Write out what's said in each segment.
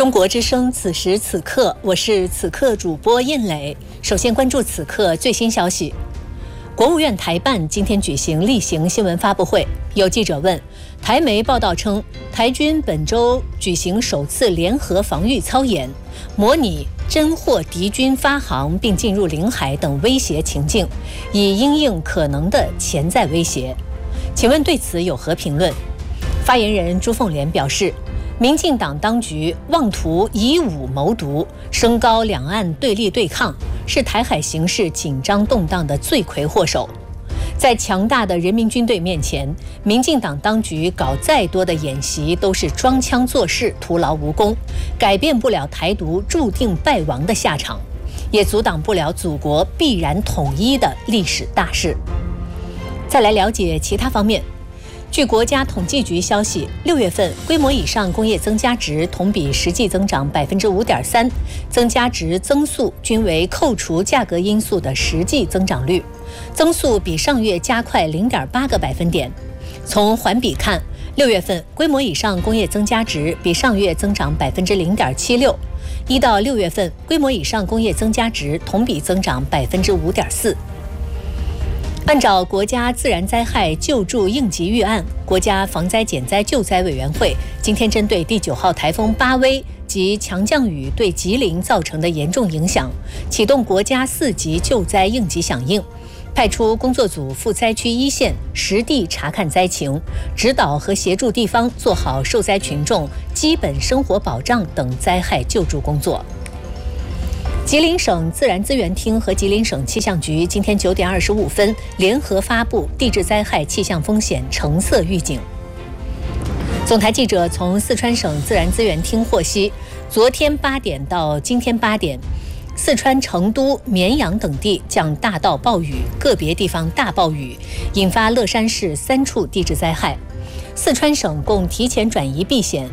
中国之声此时此刻，我是此刻主播燕磊。首先关注此刻最新消息。国务院台办今天举行例行新闻发布会，有记者问，台媒报道称，台军本周举行首次联合防御操演，模拟侦获敌军发航并进入领海等威胁情境，以因应可能的潜在威胁。请问对此有何评论？发言人朱凤莲表示，民进党当局妄图以武谋独，升高两岸对立对抗，是台海形势紧张动荡的罪魁祸首。在强大的人民军队面前，民进党当局搞再多的演习都是装腔作势，徒劳无功，改变不了台独注定败亡的下场，也阻挡不了祖国必然统一的历史大势。再来了解其他方面。据国家统计局消息，6月份规模以上工业增加值同比实际增长 5.3%， 增加值增速均为扣除价格因素的实际增长率，增速比上月加快 0.8个百分点。从环比看，6月份规模以上工业增加值比上月增长 0.76%，1到6月份规模以上工业增加值同比增长 5.4%。按照国家自然灾害救助应急预案，国家防灾减灾救灾委员会今天针对第9号台风巴威及强降雨对吉林造成的严重影响，启动国家4级救灾应急响应，派出工作组赴灾区一线实地查看灾情，指导和协助地方做好受灾群众基本生活保障等灾害救助工作。吉林省自然资源厅和吉林省气象局今天9点25分联合发布地质灾害气象风险橙色预警。总台记者从四川省自然资源厅获悉，昨天8点到今天8点，四川成都、绵阳等地降大到暴雨，个别地方大暴雨，引发乐山市3处地质灾害。四川省共提前转移避险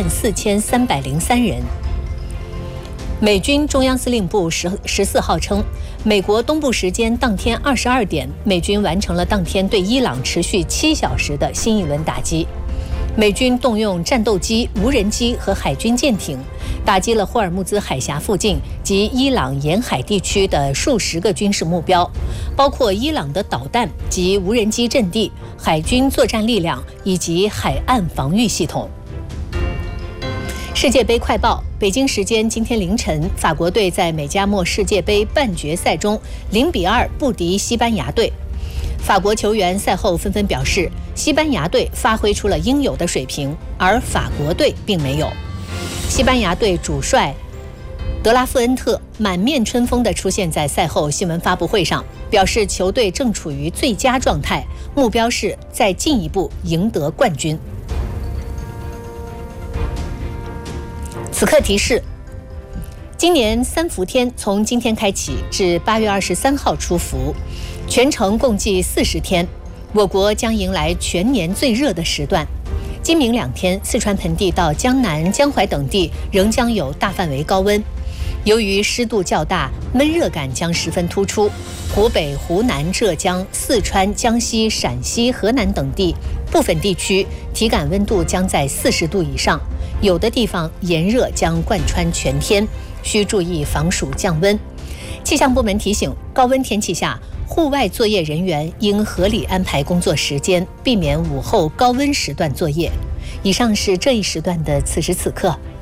14303人。美军中央司令部14号称，美国东部时间当天22点，美军完成了当天对伊朗持续7小时的新一轮打击。美军动用战斗机、无人机和海军舰艇，打击了霍尔木兹海峡附近及伊朗沿海地区的数十个军事目标，包括伊朗的导弹及无人机阵地、海军作战力量以及海岸防御系统。世界杯快报：北京时间今天凌晨，法国队在美加墨世界杯半决赛中0-2不敌西班牙队。法国球员赛后纷纷表示，西班牙队发挥出了应有的水平，而法国队并没有。西班牙队主帅德拉夫恩特满面春风地出现在赛后新闻发布会上，表示球队正处于最佳状态，目标是再进一步赢得冠军。此刻提示：今年3伏天从今天开启至8月23号出伏，全程共计40天，我国将迎来全年最热的时段。今明2天，四川盆地到江南、江淮等地仍将有大范围高温。由于湿度较大，闷热感将十分突出。湖北、湖南、浙江、四川、江西、陕西、河南等地部分地区体感温度将在40度以上，有的地方炎热将贯穿全天，需注意防暑降温。气象部门提醒，高温天气下，户外作业人员应合理安排工作时间，避免午后高温时段作业。以上是这一时段的此时此刻，